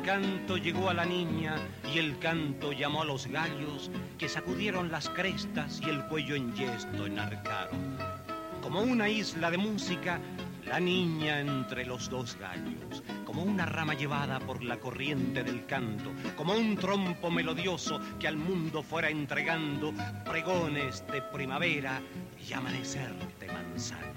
canto llegó a la niña y el canto llamó a los gallos que sacudieron las crestas y el cuello en yesto enarcaron. Como una isla de música, la niña entre los dos gallos, como una rama llevada por la corriente del canto, como un trompo melodioso que al mundo fuera entregando pregones de primavera y amanecer de manzana.